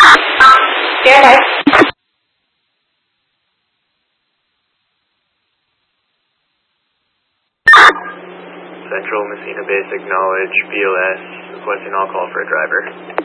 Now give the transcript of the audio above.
Stand by. Central Messina Base, acknowledge BLS, requesting all call for a driver.